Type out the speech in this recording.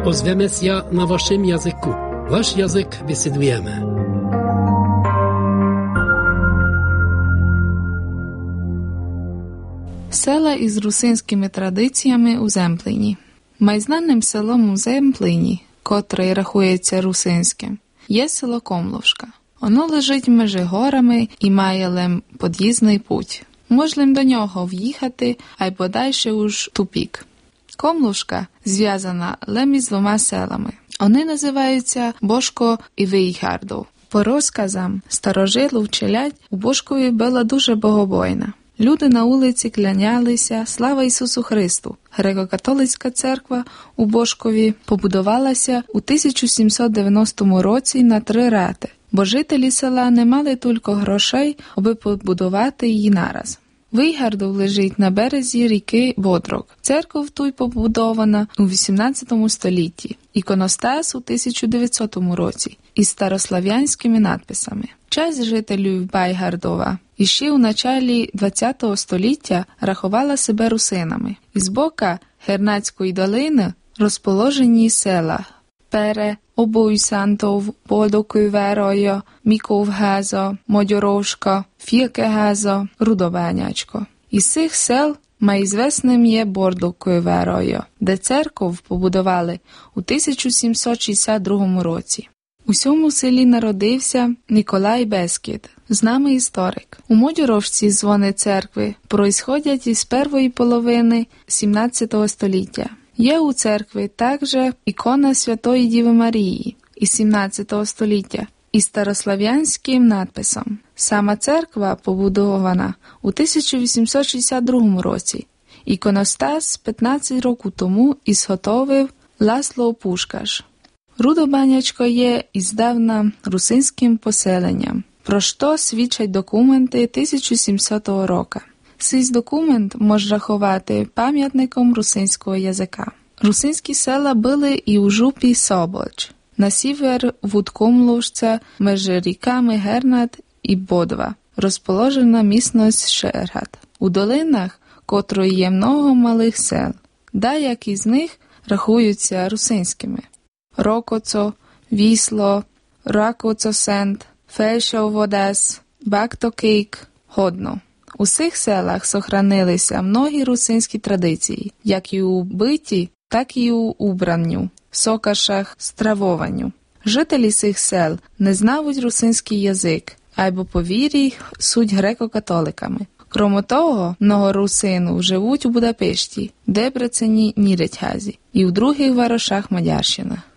Ozwiemy się na waszym języku. Wasz język wysydujemy. Села із русинськими традиціями у Земплині. Найзнаним селом у Земплині, котре рахується русинським, є село Комлушка. Воно лежить між горами і має лем під'їзний путь. Можна до нього в'їхати, а й подальше уж тупік. Комлушка зв'язана лем із двома селами. Вони називаються Бошко і Вийхардов. По розказам, старожили вчелять, у Бошкові була дуже богобойна. Люди на вулиці клянялися «Слава Ісусу Христу». Греко-католицька церква у Бошкові побудувалася у 1790 році на 3 рати, бо жителі села не мали тільки грошей, аби побудувати її нараз. Вийгардов лежить на березі ріки Бодрок. Церква тут побудована у 18 столітті, іконостас у 1900 році із старослав'янськими надписами. Часть жителів Вийгардова іще у началі ХХ століття рахувала себе русинами. Із бока Гернацької долини розположені села Пере, Обойсантов, Бодокőváralja, Mikovháza, Magyaróska, Філкеháza, Рудобанячко. Із цих сел найізвісним є Бодокőváralja, де церков побудували у 1762 році. У цьому селі народився Николай Бескід, знаний історик. У Модьоровці дзвони церкви происходять із першої половини 17 століття. Є у церкві також ікона Святої Діви Марії із 17 століття із старослав'янським надписом. Сама церква побудована у 1862 році. Іконостас 15 років тому ізготовив Ласло Пушкаш. Рудобанячко є іздавна русинським поселенням, про що свідчать документи 1700 року. Цей документ можна рахувати пам'ятником русинського язика. Русинські села були і у жупі Соболч, на сівер від Комлушця, між ріками Гернат і Бодва, розположена місцевість Шергат. У долинах, котрої є много малих сел, деякі з них рахуються русинськими. Рокоцо, Вісло, Ракоцосент, Фельшов-Одес, Бактокейк, Годно. У цих селах сохранилися многі русинські традиції, як і у биті, так і у убранню, сокашах, стравованню. Жителі цих сел не знають русинський язик, або по вірі суть греко-католиками. Крім того, много русинів живуть у Будапешті, Дебрецені, Ніречгазі і у других варошах Мадярщини.